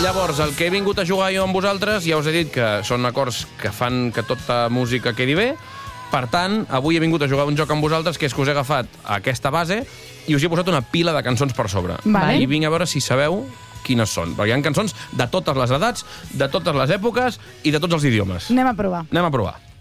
Llavors, el que he vingut a jugar jo amb vosaltres, ja us he dit que són acords que fan que tota música quedi bé. Per tant, avui he vingut a jugar un joc amb vosaltres, que és que us he agafat aquesta base i us he posat una pila de cançons per sobre. Vale. I vinc a veure si sabeu quines són. Perquè hi ha cançons de totes les edats, de totes les èpoques i de tots els idiomes. Anem a provar. Anem a provar.